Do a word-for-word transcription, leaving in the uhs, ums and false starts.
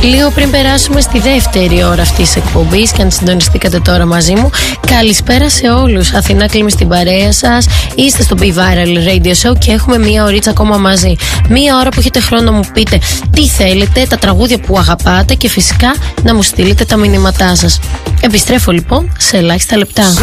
Λίγο πριν περάσουμε στη δεύτερη ώρα αυτής της εκπομπής, και αν συντονιστήκατε τώρα μαζί μου, καλησπέρα σε όλους. Αθηνά Κλίμη στην παρέα σας. Είστε στο Be Viral Radio Show και έχουμε μία ωρίτσα ακόμα μαζί. Μία ώρα που έχετε χρόνο να μου πείτε τι θέλετε, τα τραγούδια που αγαπάτε και φυσικά να μου στείλετε τα μηνύματά σας. Επιστρέφω λοιπόν σε ελάχιστα λεπτά.